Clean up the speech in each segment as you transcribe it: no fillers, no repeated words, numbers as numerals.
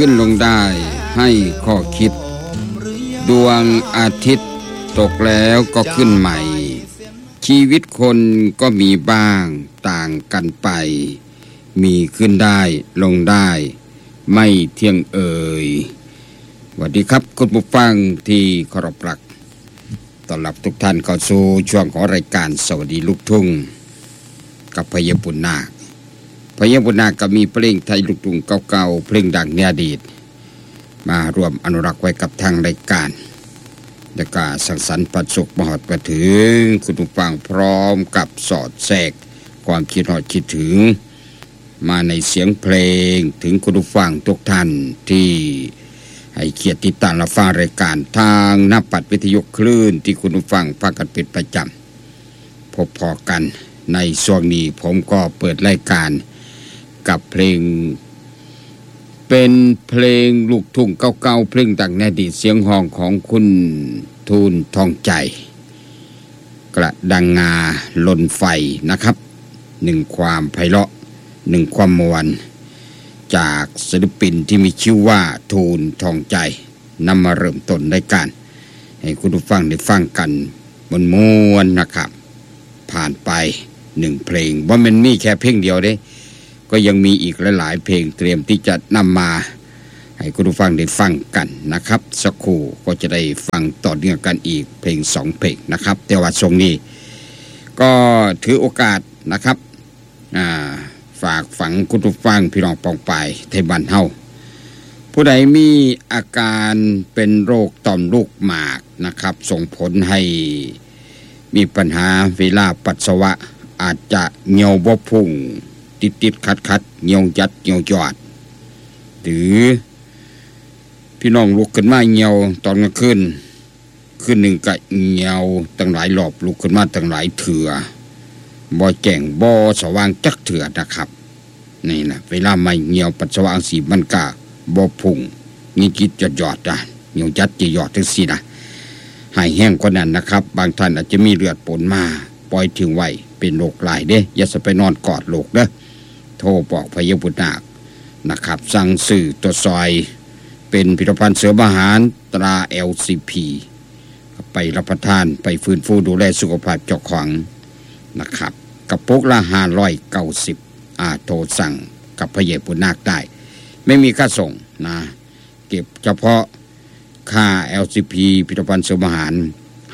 ขึ้นลงได้ให้ข้อคิดดวงอาทิตย์ตกแล้วก็ขึ้นใหม่ชีวิตคนก็มีบ้างต่างกันไปมีขึ้นได้ลงได้ไม่เที่ยงเอ่ยสวัสดีครับคุณผู้ฟังที่เคารพรักต้อนรับทุกท่านเข้าสู่ช่วงของรายการสวัสดีลูกทุ่งกับพญปุณนาคพญปุณนาคก็มีเพลงไทยลูกทุ่งเก่าๆเพลงดังในอดีตมารวมอนุรักษ์ไว้กับทางรายการและก็สังสรรค์ประสุขมหอดประถึงคุณผู้ฟังพร้อมกับสอดแทรกความคิดหอดคิดถึงมาในเสียงเพลงถึงคุณผู้ฟังทุกท่านที่ให้เกียรติติดตามรับฟังรายการทางหน้าปัดวิทยุคลื่นที่คุณผู้ฟังพากันเป็นประจำพบพอกันในช่วงนี้ผมก็เปิดรายการกับเพลงเป็นเพลงลูกทุ่งเก่าๆเพลงดังในอดีตเสียงห้องของคุณทูลทองใจกระดังงาลนไฟนะครับหนึ่งความไพเราะหนึ่งความมวลจากศิลปินที่มีชื่อว่าทูลทองใจนำมาเริ่มต้นรายการให้คุณผู้ฟังได้ฟังกันมวนๆนะครับผ่านไปหนึ่งเพลงว่ามันมีแค่เพลงเดียวเด้ก็ยังมีอีกหลายๆเพลงเตรียมที่จะนำมาให้คุณผู้ฟังได้ฟังกันนะครับสักครู่ก็จะได้ฟังต่อเนื่องกันอีกเพลง2เพลงนะครับแต่ว่าช่วงนี้ก็ถือโอกาสนะครับฝากฝังคุณผู้ฟังพี่น้องปองปายไทยบ้านเฮาผู้ใดมีอาการเป็นโรคต่อมลูกหมากนะครับส่งผลให้มีปัญหาเวลาปัสสาวะอาจจะเหี่ยวบ่พุ่งติดขัดเหี่ยวยัดเหี่ยวยอดหรือพี่น้องลุกขึ้นมาเหี่ยวตอนกลางคืนหนึ่งก็เหี่ยวตั้งหลายรอบลุกขึ้นมาตั้งหลายเถื่อบ่แจ้งบ่สว่างจักเถื่อนะครับนี่นะเวลาไม่เหี่ยวปัสสาวะสีมันก็บ่พุ่งนี่คิดจะหยอดนะเหี่ยวยัดจะหยอดจังซี่นะให้แห้งกว่านั้นนะครับบางท่านอาจจะมีเลือดปนมาปล่อยทิ้งไว้เป็นโรคหลายเด้อย่าไปนอนกอดโรคเด้อโทรบอกพญาปุณนาคนะครับสั่งซื้อตัวซอยเป็นผลิตภัณฑ์เสริมอาหารตรา LCP ไปรับประทานไปฟื้นฟูดูแลสุขภาพเจ้าของนะครับกระปุกละ590โทรสั่งกับพญาปุณนาคได้ไม่มีค่าส่งนะเก็บเฉพาะค่า LCP ผลิตภัณฑ์เสริมอาหาร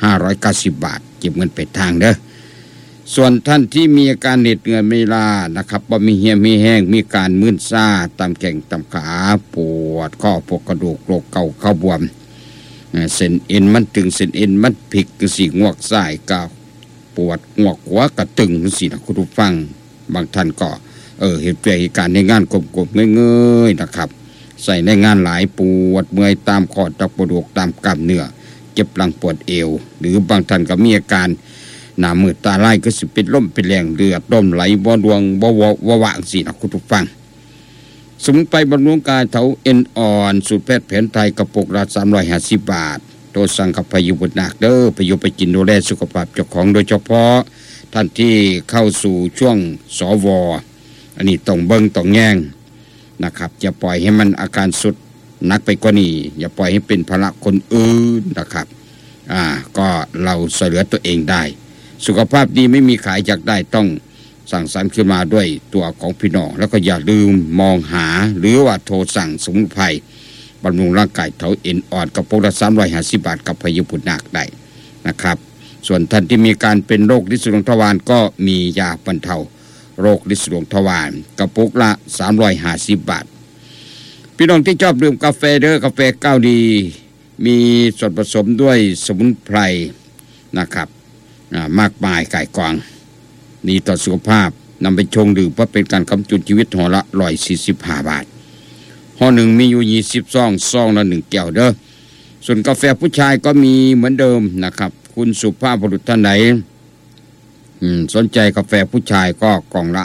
590 บาทเก็บเงินไปทางเด้อส่วนท่านที่มีอาการเหน็ดเหนื่อยไม่ล้านะครับบ่มีเหี่ยวมีแห้งมีการมึนซ่าตามแข้งตามขาปวดข้อปวดกระดูกโรคเก่าเข้าบวมเส้นเอ็นมันตึงเส้นเอ็นมันผิกสิงวกซ้ายก็ปวดงวกหัวก็ตึงสินะคุณผู้ฟังบางท่านก็เหตุการณ์ในงานกบๆเงยๆนะครับใส่ในงานหลายปวดเมื่อยตามข้อตามกระดูกตามกล้ามเนื้อเจ็บหลังปวดเอวหรือบางท่านก็มีอาการหน้ามืดตาลายก็สิเป็นลมเป็นแรงเลือดต้มไหลบ่ดวงบ่วะสินะคุณผู้ฟังสมุนไพรบำรุงกายเถาเอ็นอ่อนสูตรแพทย์แผนไทยกระปุกละ350 บาทโดยสั่งกับพญาปุณนาคเด้อไปอยู่ไปกินดูแลสุขภาพเจ้าของโดยเฉพาะท่านที่เข้าสู่ช่วงสวอันนี้ต้องเบิ่งต้องแย่งนะครับอย่าปล่อยให้มันอาการสุดหนักไปกว่านี้อย่าปล่อยให้เป็นภาระคนอื่นนะครับก็เราช่วยเหลือตัวเองได้สุขภาพดีไม่มีขายจากได้ต้องสั่งสรรค์ขึ้นมาด้วยตัวของพี่น้องแล้วก็อย่าลืมมองหาหรือว่าโทรสั่งสมุนไพรบำรุงร่างกายเถาเอ็นอ่อนกระปุกละ350 บาทกับพญาปุณนาคได้นะครับส่วนท่านที่มีการเป็นโรคลิ้นปี่ทวารก็มียาบรรเทาโรคลิ้นปี่ทวารกระปุกละ350 บาทพี่น้องที่ชอบดื่มกาแฟเด้อกาแฟก้าวดีมีส่วนผสมด้วยสมุนไพรนะครับมากมายก่ายกองดีต่อสุขภาพนำไปชงดื่มเพื่อเป็นการกำจุนชีวิตห่อละ145 บาทห่อหนึ่งมีอยู่20 ซองละ1 แก้วเด้อส่วนกาแฟผู้ชายก็มีเหมือนเดิมนะครับคุณสุภาพบุรุษท่านไหนสนใจกาแฟผู้ชายก็กล่องละ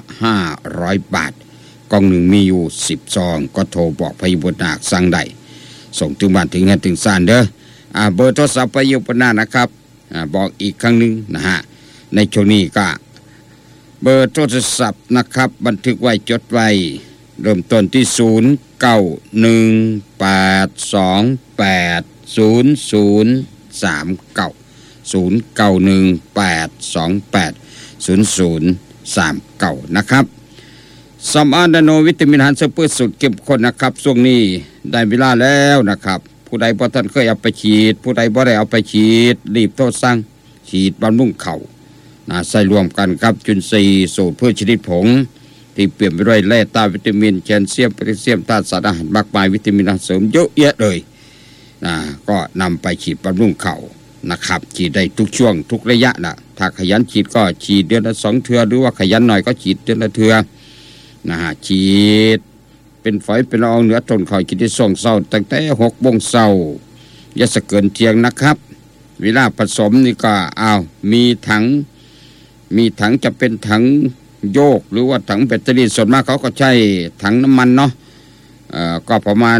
500 บาทกล่องหนึ่งมีอยู่10 ซองก็โทรบอกพญาปุณนาคสั่งได้ส่งถึงบ้านถึงเงินถึงซ่านเด้อเบอร์โทรศัพท์พญาปุณนาคนะครับบอกอีกครั้งนึงนะฮะในช่วงนี้ก็เบอร์โทรศัพท์นะครับบันทึกไว้จดไว้เริ่มต้นที่0918280039นะครับสมอานาโนวิตามินอาหารเสริมพืชสูตรเข้มข้นนะครับช่วงนี้ได้เวลาแล้วนะครับผู้ใดบ่ทันเคยเอาไปฉีดผู้ใดบ่ได้เอาไปฉีดรีบโทรสั่งฉีดบำรุงเข่าใส่รวมกันครับจุลินทรีย์สูตรพืชชนิดผงที่เปลี่ยนไปด้วยแร่ธาตุวิตามินแคลเซียมโพแทสเซียมธาตุสารอาหารมากมายวิตามินอาหารเสริมเยอะแยะเลยก็นำไปฉีดบำรุงเข่านะครับฉีดได้ทุกช่วงทุกระยะนะถ้าขยันฉีดก็ฉีดเดือนละ2 เทื่อหรือว่าขยันหน่อยก็ฉีดเดือนละเทื่อฉีดเป็นฝอยเป็นละอองเหนือต้นข่อยกินที่ส่งเศร้าตั้งแต่6 โมงเช้าอย่าสะเกินเที่ยงนะครับเวลาผสมนี่ก็มีถังจะเป็นถังโยกหรือว่าถังแบตเตอรี่ส่วนมากเขาก็ใช้ถังน้ำมันเนาะก็ประมาณ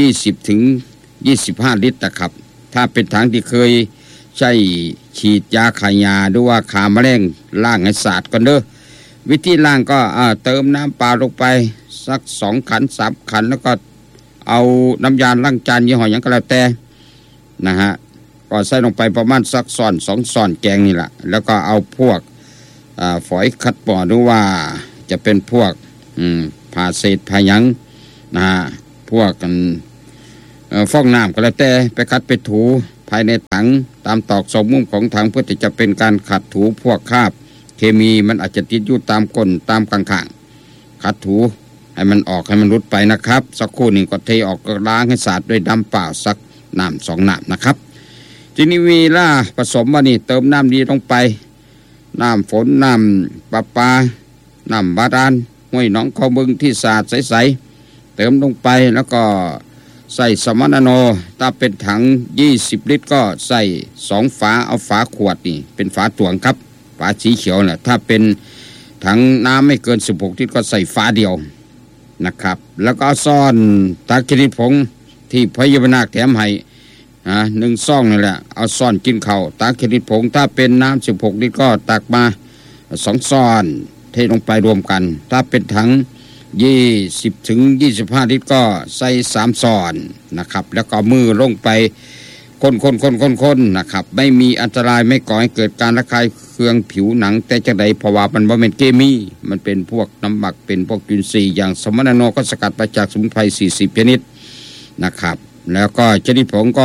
20-25 ลิตรนะครับถ้าเป็นถังที่เคยใช้ฉีดยาฆ่าหญ้าหรือว่าฆ่าแมลงล้างให้สะอาดก่อนเด้อวิธีล้างก็เติมน้ำเปล่าลงไปสัก2 ขัน 3 ขันแล้วก็เอาน้ำยาล้างจานยี่ห้ออย่างก็แล้วแต่นะฮะก็ใส่ลงไปประมาณสัก2 ช้อนแกงนี่แหละแล้วก็เอาพวกฝอยคัดปอดหรือว่าจะเป็นพวกผ่าเศษผ่าหยังนะฮะพวกฟองน้ำก็แล้วแต่ไปคัดไปถูภายในถังตามตอกซอกมุมของถังเพื่อที่จะเป็นการขัดถูพวกคราบเคมีมันอาจจะติดอยู่ตามก้นตามข้างๆขัดถูให้มันออกให้มันรุดไปนะครับสักครู่หนึ่งก็เทออกก็ล้างให้สะอาดด้วยน้ำเปล่าสักน้ำ2 น้ำนะครับทีนี้เวลาผสมว่านี่เติมน้ำดีลงไปน้ำฝนน้ำประปาน้ำบาดาลห้วยหนองคลองบึงที่สะอาดใสๆเติมลงไปแล้วก็ใส่สมนาโนถ้าเป็นถัง20 ลิตรก็ใส่2 ฝาเอาฝาขวดนี่เป็นฝาตวงครับฝาสีเขียวแหละถ้าเป็นถังน้ำไม่เกิน16 ลิตรก็ใส่ฝาเดียวนะครับแล้วก็ซ่อนตาชนิดผงที่พยาบาลแถมให้1 ซองนั่นแหละเอาซ่อนกินข้าวตาชนิดผงถ้าเป็นน้ำ16 ลิตรก็ตักมา2 ซ่อนเทลงไปรวมกันถ้าเป็นถัง20-25 ลิตรก็ใส่3 ซ่อนนะครับแล้วก็มือลงไปคนนะครับไม่มีอันตรายไม่ก่อให้เกิดการระคายเคืองผิวหนังแต่จะใดเพราะว่ามันบ่เป็นเคมีมันเป็นพวกน้ำหมักเป็นพวกจุลินทรีย์อย่างสมนาโนก็สกัดมาจากสมุนไพร40 ชนิดนะครับแล้วก็ชนิดผงก็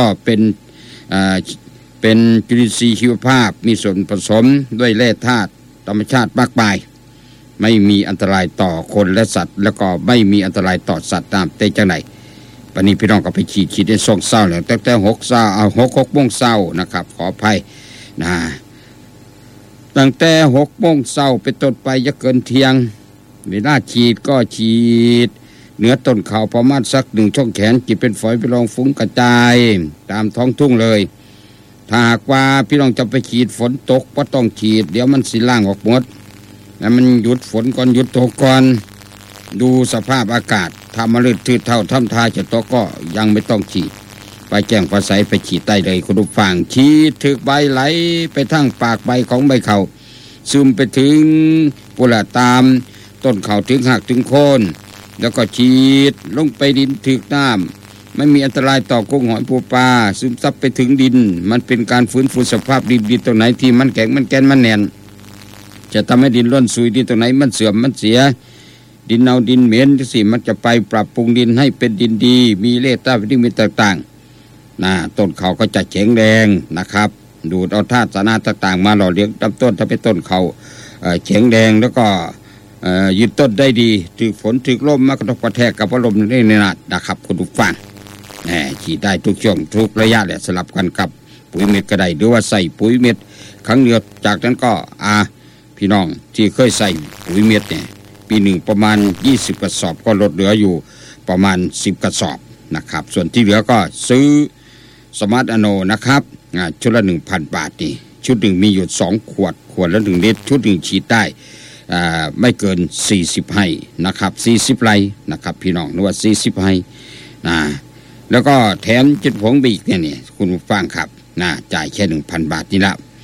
เป็นจุลินทรีย์ชีวภาพมีส่วนผสมด้วยแร่ธาตุธรรมชาติมากมายไม่มีอันตรายต่อคนและสัตว์แล้วก็ไม่มีอันตรายต่อสัตว์ตามแต่จังไหนวันนี้พี่น้องก็ไปฉีดในช่วงเช้าแล้วตั้งแต่6 โมงเช้านะครับขออภัยนะตั้งแต่6 โมงเช้าเป็นต้นไปอย่าเกินเที่ยงเวลาฉีดก็ฉีดเหนือต้นเข่าประมาณสัก1 ช่องแขนจิตเป็นฝอยไปลองฟุ้งกระจายตามท้องทุ่งเลยถ้าหากว่าพี่น้องจะไปฉีดฝนตกก็ต้องฉีดเดี๋ยวมันสิล่างออกหมดแล้วมันหยุดฝนก่อนหยุดตกก่อนดูสภาพอากาศถ้ามันลืดทืดเท่าทำทาจะตกก็ยังไม่ต้องฉีดไปแจ้งภาษาไปฉีดได้เลยคุณผู้ฟังฉีดถึกใบไหลไปทั้งปากใบของใบเขาซึมไปถึงปุระตามต้นเขาถึงหักถึงโคนแล้วก็ฉีดลงไปดินถึกน้ำไม่มีอันตรายต่อกุ้งหอยปูปลาซึมซับไปถึงดินมันเป็นการฟื้นฟูสภาพดินตรงไหนที่มันแข็งมันแกนมันแน่นจะทำให้ดินร่วนซุยดินตรงไหนมันเสื่อมมันเสียดินเน่าดินเหม็นที่มันจะไปปรับปรุงดินให้เป็นดินดีมีแร่ธาตุวิตามินต่างๆต้นเขาก็จะแข็งแรงนะครับดูดเอาธาตุสารต่างๆมาหล่อเลี้ยงลำต้นถ้าเป็นต้นเขาแข็งแรงแล้วก็ยืนต้นได้ดีถึกฝนถึกลมมากระทบกระแทกกับอารมณ์นี่นะครับคุณผู้ฟังฉีดได้ทุกช่วงทุกระยะแหละสลับกันกับปุ๋ยเม็ดก็ได้หรือว่าใส่ปุ๋ยเม็ดครั้งเดียวจากนั้นก็พี่น้องที่เคยใส่ปุ๋ยเม็ดเนี่ยปีหนึ่งประมาณ20 กระสอบก็ลดเหลืออยู่ประมาณ10 กระสอบนะครับส่วนที่เหลือก็ซื้อสมาร์ทอโนนะครับชุดละ 1,000 บาทนี่ชุดหนึ่งมีอยู่2 ขวดละ1 ลิตรชุดหนึ่งฉีดได้ไม่เกิน40 ไร่นะครับ40 ไร่นะครับพี่น้องนึกว่า40 ไร่แล้วก็แถมจุดผงบีกเนี่ยคุณผู้ฟังครับจ่ายแค่ 1,000 บาทนี่ละ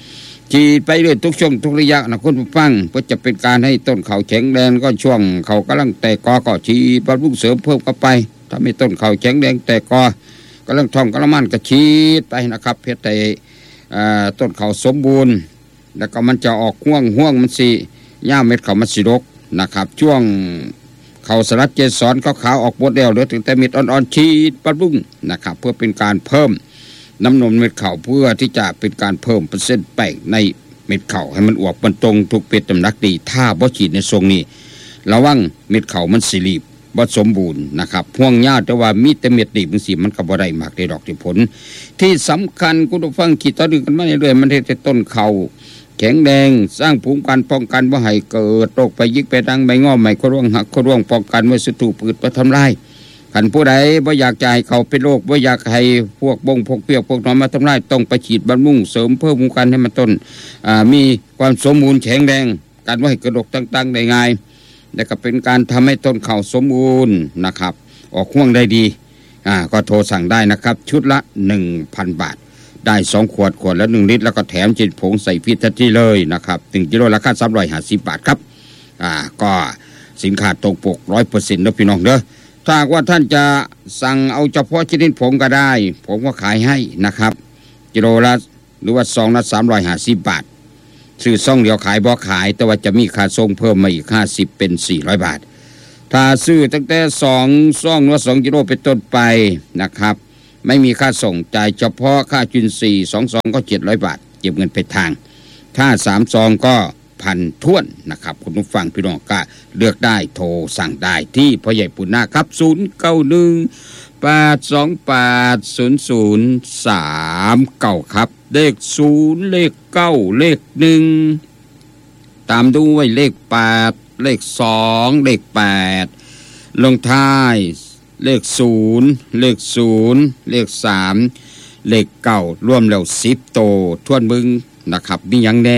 ฉีดไปเรื่อยทุกช่วงทุกระยะนะคุณผู้ฟังเพื่อจะเป็นการให้ต้นเขาแข็งแรงก็ช่วงเขากำลังแตกกอก็ฉีดบำรุงเสริมเพิ่มเข้าไปถ้าไม่ต้นเขาแข็งแรงแตกกอกำลังท่องกำลังมันก็ฉีดไปนะครับเพื่อให้ต้นเขาสมบูรณ์แล้วก็มันจะออกห่วงมันสิย่าเม็ดเขามันสิรกนะครับช่วงเขาสลัดเจสรขาวออกหมดแล้วเหลือแต่เม็ดอ่อนๆฉีดบำรุงนะครับเพื่อเป็นการเพิ่มน้ำนมเม็ดเข่าเพื่อที่จะเป็นการเพิ่มเปอร์เซ็นต์แป้งในเม็ดเข่าให้มันอวบมันตรงถูกเป็ดตำหนักดีถ้าบ่ฉีดในทรงนี้ระวังเม็ดเข่ามันสิรีบบ่สมบูรณ์นะครับห่วงยาวแต่ว่ามีแต่เม็ดดีบมันสิมันก็บ่ได้มากได้ดอกได้ผลที่สำคัญคุณผู้ฟังคิดต่อเนื่องกันมาเรื่อยๆมันเฮ็ดให้ต้นเข่าแข็งแรงสร้างภูมิคุ้มกันป้องกันบ่ให้เกิดโรคไปยิกไปดังใบงอใหม่ข้อร่วงหักข้อร่วงป้องกันเมื่อศัตรูพืชมาทำลายขันผู้ใดบ่อยากจะให้เขาเป็นโรคบ่อยากให้พวกพวกเปียกพวกนอนมาทำลายต้องไปฉีดบำรุงเสริมเพิ่มภูมิคุ้มกันให้มันต้นมีความสมบูรณ์แข็งแรงการว่าให้กระดกตั้งได้ง่ายและก็เป็นการทำให้ต้นเข่าสมบูรณ์นะครับออกห่วงได้ดีก็โทรสั่งได้นะครับชุดละ 1,000 บาทได้2ขวดละ1ลิตรแล้วก็แถมฉีดผงใส่ฟิตทันทีเลยนะครับ1กิโลราคา350 บาทครับก็สินค้าตรงปก 100% นะพี่น้องเด้อถ้าว่าท่านจะสั่งเอาเฉพาะชนิดผงก็ได้ผมก็ขายให้นะครับกิโลละหรือว่าซองละ350 บาทซื้อซองเดียวขายบ่ขายแต่ว่าจะมีค่าส่งเพิ่มมาอีก50เป็น400 บาทถ้าซื้อตั้งแต่2ซองหรือ2กิโลเป็นต้นไปนะครับไม่มีค่าส่งจ่ายเฉพาะค่าจุลทรีย์2ซองก็700 บาทเก็บเงินไปทางถ้า3ซองก็1,000ท้วนนะครับคุณผู้ฟังพี่น้องก็เลือกได้โทรสั่งได้ที่พ่อใหญ่ปุณณะครับ091-828-0039ครับเลข0เลข9เลข1ตามด้วยเลข8เลข2เลข8ลงท้ายเลข0เลข0เลข3เลข9รวมแล้ว10โตทวนมึงนะครับมีอย่างแน่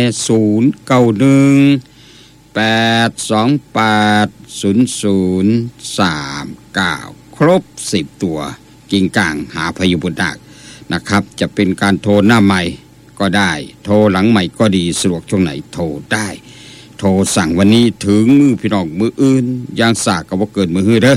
091-828-0039ครบ10ตัวกิ่งก้างหาพยุบุตรนะครับจะเป็นการโทรหน้าใหม่ก็ได้โทรหลังใหม่ก็ดีสะดวกช่วงไหนโทรได้โทรสั่งวันนี้ถึงมือพี่น้องมืออื่นอย่างสากก็บ่เกินมือฮื้อเด้อ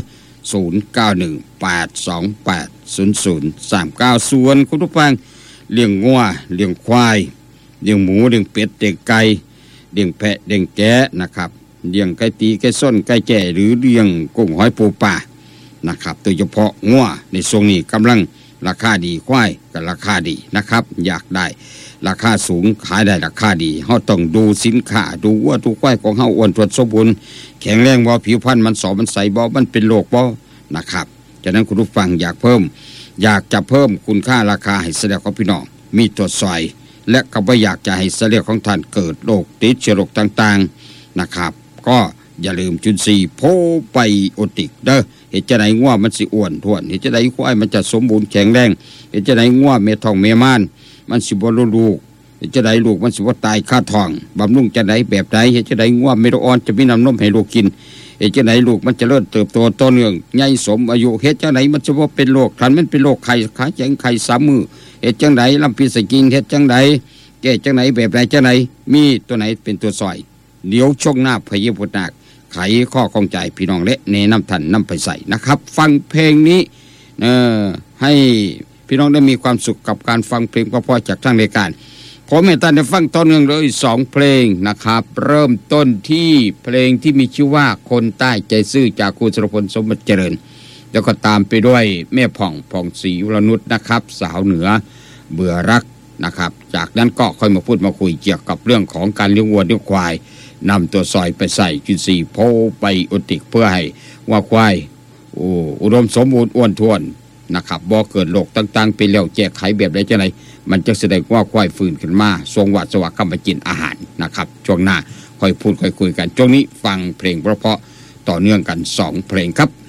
0918280039ส่วนคุณผู้ฟังเลี้ยงงัวเลี้ยงควายเลี้ยงหมูเลี้ยงเป็ดเลี้ยงไก่เลี้ยงแพะเลี้ยงแกะนะครับเลี้ยงไก่ตีไก่ส้นไก่แจ้หรือเลี้ยงกุ้งหอยปูปลานะครับโดยเฉพาะงัวในช่วงนี้กำลังราคาดีควายก็ราคาดีนะครับอยากได้ราคาสูงขายได้ราคาดีเฮาต้องดูสินค้าดูว่าทุกควายของเฮาอ้วนท้วนสมบูรณ์แข็งแรงบ่ผิวพรรณมันมันใสบ่มันเป็นโรคบ่นะครับฉะนั้นคุณผู้ฟังอยากจะเพิ่มคุณค่าราคาให้เสด็จของพี่น้องมีตัวซอยและก็บ่อยากจะให้เสด็จของท่านเกิดโรคติดเชื้อโรคต่างๆนะครับก็อย่าลืมจุลทรีย์โพไบโอติกเด้อเฮ็ดจังได๋งัวมันสิอ้วนท้วนเฮ็ดจังได๋ควายมันจะสมบูรณ์แข็งแรงเฮ็ดจังได๋งัวแม่ท้องแม่ม่านมันสิบ่ลูกเฮ็ดจังได๋ลูกมันสิบ่ตายคาท้องบำรุงจังได๋แบบใดเฮ็ดจังได๋งัวเม็ดอ่อนจะมีน้ำนมให้ลูกกินเฮ็ดจังได๋ลูกมันจะเจริญเติบโตต่อเนื่องใหญ่สมอายุเฮ็ดจังได๋มันสิบ่เป็นโรคคันมันเป็นโรคไข้ขาแข็งไข้3มื้อเฮ็ดจังได๋ลำปีสกิงเฮ็ดจังได๋แก้จังได๋แบบใดจังได๋มีตัวไหนเป็นตัวซอยเดี๋ยวช่วงหน้าพยพุทธนาคไขข้อข้องใจพี่น้องและแนะนำท่านนำไปใส่นะครับฟังเพลงนี้ให้พี่น้องได้มีความสุขกับการฟังเพลงเพราะๆจากทางรายการผมให้ท่านได้ฟังต่อเนื่องเลย2เพลงนะครับเริ่มต้นที่เพลงที่มีชื่อว่าคนใต้ใจซื่อจากคุณสุรพลสมบัติเจริญแล้วก็ตามไปด้วยแม่ผ่องศรีวรนุชนะครับสาวเหนือเบื่อรักนะครับจากนั้นก็ค่อยมาพูดมาคุยเกี่ยวกับเรื่องของการเลี้ยงวัวเลี้ยงควายนำตัวซอยไปใส่จุลทรีย์โพไบโอติกเพื่อให้ว่าควายอุดมสมบูรณ์อ้วนท้วนนะครับบ่เกิดโรคต่างๆเป็นแล้วแก้ไขแบบใดจังได๋มันจะแสดงว่าควายฟื้นขึ้นมาทรงวัดสวัสดิ์กำลังกินอาหารนะครับช่วงหน้าค่อยพูดค่อยคุยกันช่วงนี้ฟังเพลงเพราะๆต่อเนื่องกัน2เพลงครับ